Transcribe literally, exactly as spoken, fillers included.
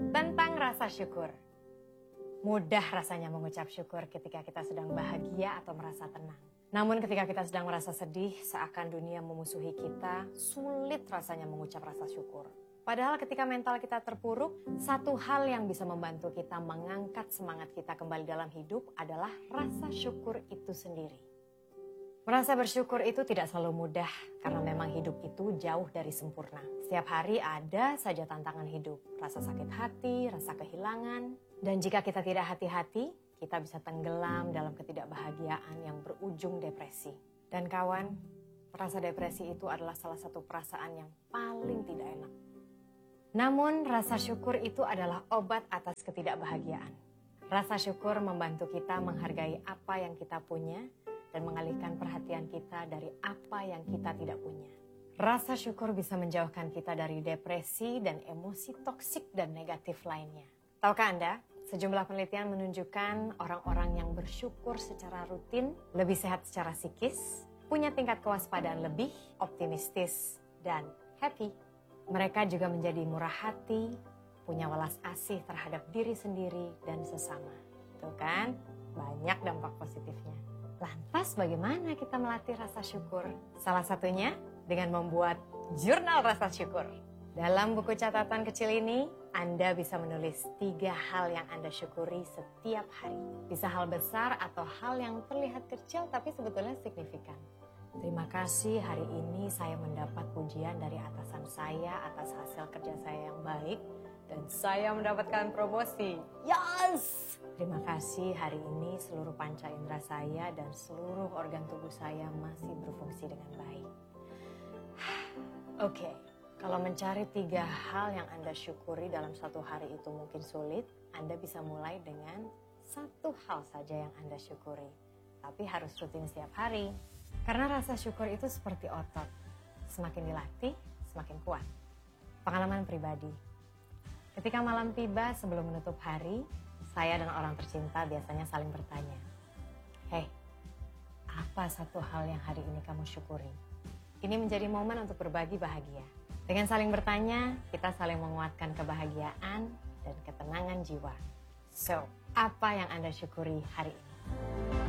Tentang rasa syukur. Mudah rasanya mengucap syukur ketika kita sedang bahagia atau merasa tenang. Namun ketika kita sedang merasa sedih, seakan dunia memusuhi kita, sulit rasanya mengucap rasa syukur. Padahal ketika mental kita terpuruk, satu hal yang bisa membantu kita mengangkat semangat kita kembali dalam hidup adalah rasa syukur itu sendiri. Merasa bersyukur itu tidak selalu mudah karena memang hidup itu jauh dari sempurna. Setiap hari ada saja tantangan hidup, rasa sakit hati, rasa kehilangan. Dan jika kita tidak hati-hati, kita bisa tenggelam dalam ketidakbahagiaan yang berujung depresi. Dan kawan, rasa depresi itu adalah salah satu perasaan yang paling tidak enak. Namun rasa syukur itu adalah obat atas ketidakbahagiaan. Rasa syukur membantu kita menghargai apa yang kita punya dan mengalihkan perhatian kita dari apa yang kita tidak punya. Rasa syukur bisa menjauhkan kita dari depresi dan emosi toksik dan negatif lainnya. Tahukah Anda, sejumlah penelitian menunjukkan orang-orang yang bersyukur secara rutin lebih sehat secara psikis, punya tingkat kewaspadaan lebih, optimistis, dan happy. Mereka juga menjadi murah hati, punya welas asih terhadap diri sendiri dan sesama. Tuh kan, banyak dampak positifnya. Lantas bagaimana kita melatih rasa syukur? Salah satunya dengan membuat jurnal rasa syukur. Dalam buku catatan kecil ini, Anda bisa menulis tiga hal yang Anda syukuri setiap hari. Bisa hal besar atau hal yang terlihat kecil tapi sebetulnya signifikan. Terima kasih, hari ini saya mendapat pujian dari atasan saya atas hasil kerja saya yang baik dan saya mendapatkan promosi. Yes! Terima kasih, hari ini seluruh panca indera saya dan seluruh organ tubuh saya masih berfungsi dengan baik. Oke, okay. Kalau mencari tiga hal yang Anda syukuri dalam satu hari itu mungkin sulit, Anda bisa mulai dengan satu hal saja yang Anda syukuri. Tapi harus rutin setiap hari. Karena rasa syukur itu seperti otot. Semakin dilatih, semakin kuat. Pengalaman pribadi. Ketika malam tiba sebelum menutup hari, saya dan orang tercinta biasanya saling bertanya, "Hei, apa satu hal yang hari ini kamu syukuri?" Ini menjadi momen untuk berbagi bahagia. Dengan saling bertanya, kita saling menguatkan kebahagiaan dan ketenangan jiwa. So, apa yang Anda syukuri hari ini?